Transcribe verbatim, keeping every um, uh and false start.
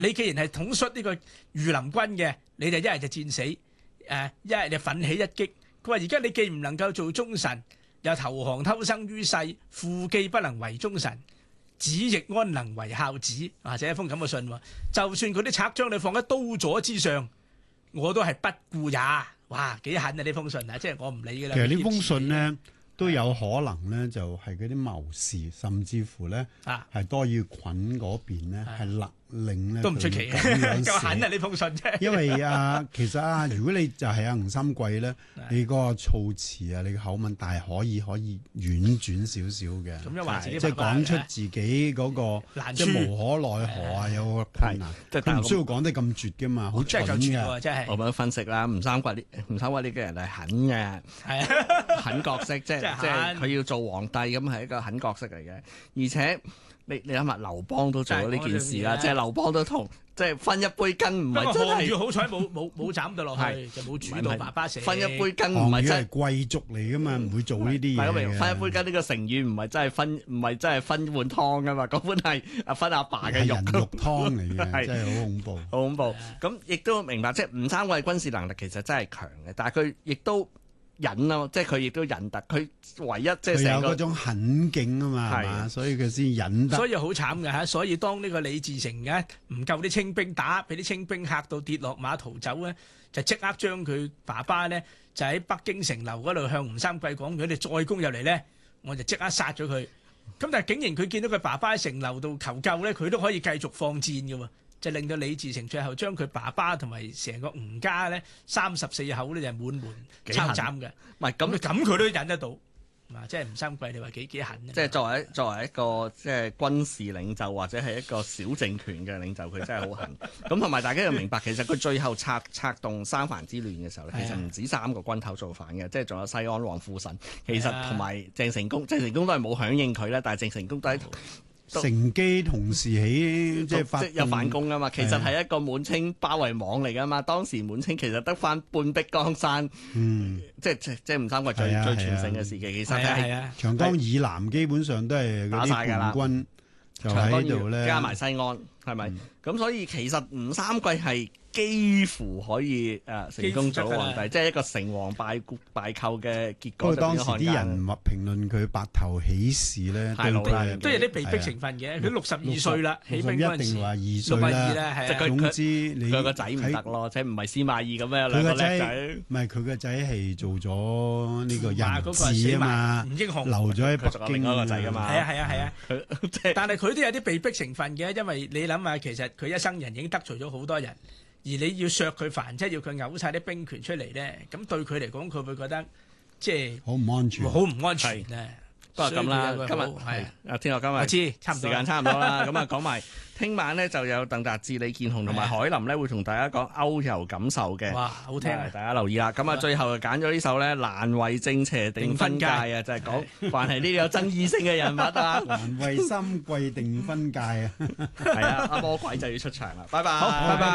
你既然係統率呢個御林軍嘅，你就一係就戰死，誒一係就奮起一擊。佢話而家你既唔能夠做忠臣，又投降偷生於世，父既不能為忠臣，子亦安能為孝子？或者一封咁嘅信，就算佢啲賊將你放喺刀座之上，我都係不顧也。哇，幾狠啊！呢封信啊，即係我唔理㗎啦。 其實呢封信咧都有可能咧，就係嗰啲謀士，甚至乎咧係多爾袞嗰邊咧係勒令咧， 都唔出奇嘅，夠狠啊！呢封信啫。因為啊，其實啊，如果你就係阿吳三桂咧，你個措辭啊，你個口吻，但係可以可以婉轉少少嘅。咁樣話自己即係講出自己嗰個即係無可奈何啊，有個困難，佢唔需要講得咁絕㗎嘛，好蠢㗎。 真係我咁樣分析啦，吳三桂呢吳三桂呢個人係狠嘅，係啊，狠角色，即係即係佢要做皇帝咁係一個狠角色嚟嘅，而且。你你諗下，劉邦都做咗呢件事啦，即係劉邦都同即係分一杯羹，唔係真係。好彩冇冇冇斬到落去，就冇煮到爸爸死。分一杯羹唔係真係貴族嚟噶嘛，唔會做呢啲嘢嘅。 分一杯羹呢個成語唔係真係分，唔係真係分碗湯噶嘛，嗰碗係啊分阿爸嘅肉。 人肉湯嚟嘅，真係好恐怖。 好恐怖。咁亦都明白，即係吳三桂軍事能力其實真係強嘅，但係佢亦都。忍咯，即係佢亦都忍得，佢唯一即係成個有嗰種狠勁啊嘛，係嘛，所以佢先忍得。 所以好慘嘅嚇，所以當呢個李自成嘅唔夠啲清兵打，俾啲清兵嚇到跌落馬逃走咧，就即刻將佢爸爸咧就喺北京城樓嗰度向吳三桂講：如果你再攻入嚟咧，我就即刻殺咗佢。咁但係竟然佢見到佢爸爸喺城樓度求救咧，佢都可以繼續放箭嘅喎。就令到李自成最後將佢爸爸同埋成個吳家咧三十四口咧就滿門抄斬嘅， 唔係咁咁佢都忍得到，啊！即係吳三桂你話幾幾狠？ 即係作為作為一個即係軍事領袖或者係一個小政權嘅領袖，佢真係好狠。咁同埋大家要明白，其實佢最後策策動三藩之亂嘅時候咧，其實唔止三個軍頭造反嘅，即係仲有西安王富臣，其實同埋鄭成功，鄭成功都係冇響應佢啦，但係鄭成功都喺乘機同時起即係發有反攻啊嘛，其實係一個滿清包圍網嚟噶嘛。當時滿清其實得翻半壁江山，嗯，即係即即係吳三桂最最全盛嘅時期，其實係長江以南基本上都係嗰啲叛軍就喺度咧， 加埋西安係咪？咁所以其實吳三桂係幾乎可以誒成功做皇帝，即係一個成王敗敗寇嘅結果。 不過當時啲人話評論佢白頭起事咧， 太老啦，都有啲被逼成分嘅。佢六十二歲啦，起兵嗰陣時， 一定話二歲啦。 即係總之你佢個仔唔得咯，即係唔係司馬懿咁樣兩個叻仔。 唔係佢個仔係做咗呢個人質啊嘛， 吳英雄留咗喺北京嗰個仔噶嘛。 係啊係啊係啊，但係佢都有啲被逼成分嘅，因為你諗下，其實佢一生人已經得罪咗好多人。而你要削佢凡，即係要佢嘔晒啲兵權出嚟咧，咁對佢嚟講，佢會覺得即係好唔安全， 好唔安全啊！ 不過咁啦，今日係阿天樂今日我知，差唔多時間差唔多啦。咁啊講埋聽晚咧就有鄧達智、李健雄同埋海林咧會同大家講歐遊感受嘅。 哇，好聽啊！ 大家留意啦。咁啊最後就揀咗呢首咧，難為正邪定分界啊，就係講凡係呢啲有爭議性嘅人物啊， 難為三桂定分界啊。 係啊，阿魔鬼就要出場啦。拜拜， 好，拜拜。